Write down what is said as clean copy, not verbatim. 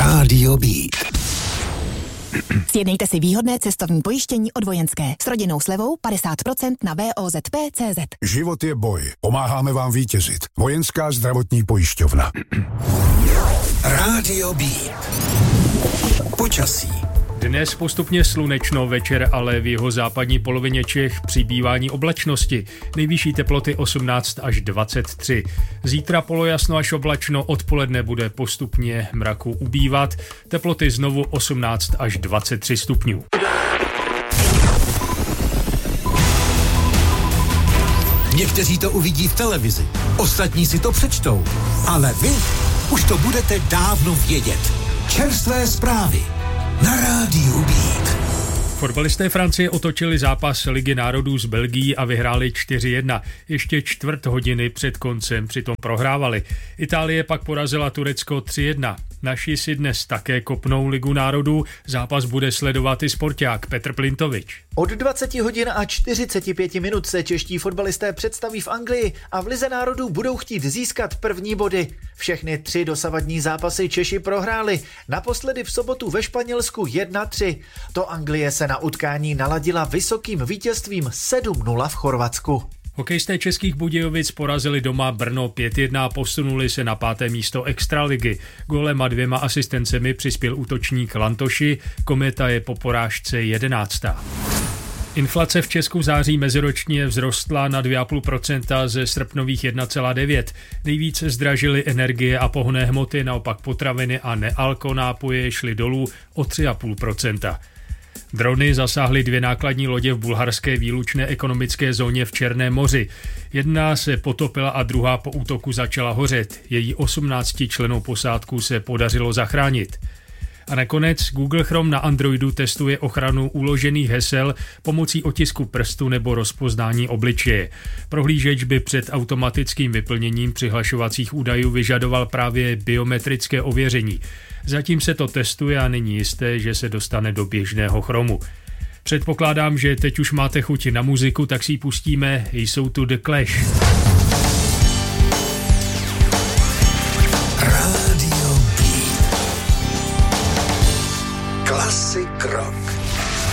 Rádio Beat. Sjednejte si výhodné cestovní pojištění od Vojenské s rodinnou slevou 50% na VOZP.cz. Život je boj. Pomáháme vám vítězit. Vojenská zdravotní pojišťovna. Rádio Beat. Počasí. Dnes postupně slunečno, večer ale v jeho západní polovině Čech přibývání oblačnosti. Nejvyšší teploty 18 až 23. Zítra polojasno až oblačno, odpoledne bude postupně mraku ubývat. Teploty znovu 18 až 23 stupňů. Někteří to uvidí v televizi, ostatní si to přečtou, ale vy už to budete dávno vědět. Čerstvé zprávy na Rádiu Beat. Fotbalisté Francie otočili zápas Ligy národů s Belgií a vyhráli 4-1. Ještě čtvrt hodiny před koncem přitom prohrávali. Itálie pak porazila Turecko 3-1. Naši si dnes také kopnou Ligu národů. Zápas bude sledovat i sporták Petr Plintovič. Od 20 hodin a 45 minut se čeští fotbalisté představí v Anglii a v Lize národů budou chtít získat první body. Všechny 3 dosavadní zápasy Češi prohráli, naposledy v sobotu ve Španělsku 1-3. To Anglie se na utkání naladila vysokým vítězstvím 7-0 v Chorvatsku. Hokejisté Českých Budějovic porazili doma Brno 5-1 a posunuli se na 5. místo extraligy. Gólem a 2 asistencemi přispěl útočník Lantoši, Kometa je po porážce 11. Inflace v Česku v září meziročně vzrostla na 2,5% ze srpnových 1,9%. Nejvíc zdražily energie a pohonné hmoty, naopak potraviny a nealko nápoje šly dolů o 3,5%. Drony zasáhly 2 nákladní lodě v bulharské výlučné ekonomické zóně v Černém moři. Jedna se potopila a druhá po útoku začala hořet. Její 18člennou posádku se podařilo zachránit. A nakonec Google Chrome na Androidu testuje ochranu uložených hesel pomocí otisku prstu nebo rozpoznání obličeje. Prohlížeč by před automatickým vyplněním přihlašovacích údajů vyžadoval právě biometrické ověření. Zatím se to testuje a není jisté, že se dostane do běžného Chromu. Předpokládám, že teď už máte chuť na muziku, tak si ji pustíme. Jsou tu The Clash.